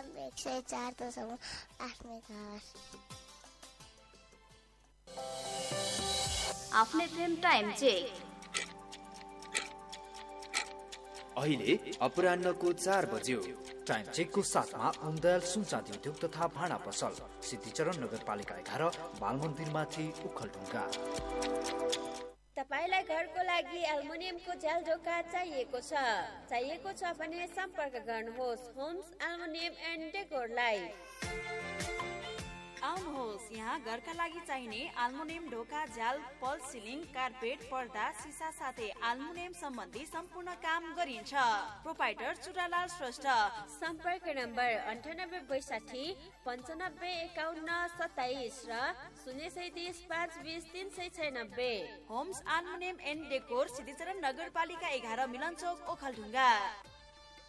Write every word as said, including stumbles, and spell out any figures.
FM एक सय चार दशमलव आठ मेगाहर्ज। आफ्नो एफएम टाइम चेक। अहिले अपराह्नको चार बज्यो। टाइम चेकको साथमा उमदयाल सुनचाँदी उद्योग तथा भाँडा पसल, सिद्धिचरण नगरपालिका एघार, बालमन्दिरमाथि उखलढुङ्गा। तपाईलाई घरको लागि एल्युमिनियमको झ्यालढोका चाहिएको छ चाहिएको छ भने सम्पर्क गर्नुहोस् होम्स एल्युमिनियम एन्ड डेकोरलाई। आउनुहोस्, यहाँ घरका लागि चाहिने एल्युमिनियम ढोका, झ्याल, फल सिलिङ, कार्पेट, पर्दा, सिसा साथै एल्युमिनियम सम्बन्धी सम्पूर्ण काम गरिन्छ। प्रोपाइटर चुरालाल श्रेष्ठ। सम्पर्क नम्बर अन्ठानब्बे बैसाठी पन्चानब्बे एकाउन्न सत्ताइस र शून्य सैतिस पाँच बिस तिन सय छयानब्बे। Homes aluminium and decor, Siddhicharan नगरपालिका एघार, मिलन चौक, ओखलढुङ्गा।